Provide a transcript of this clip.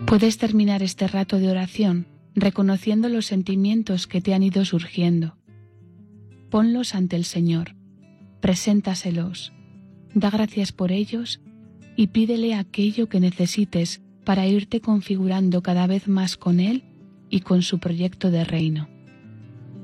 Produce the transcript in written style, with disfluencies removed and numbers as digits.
Puedes terminar este rato de oración reconociendo los sentimientos que te han ido surgiendo. Ponlos ante el Señor, preséntaselos, da gracias por ellos y pídele aquello que necesites para irte configurando cada vez más con Él y con su proyecto de reino.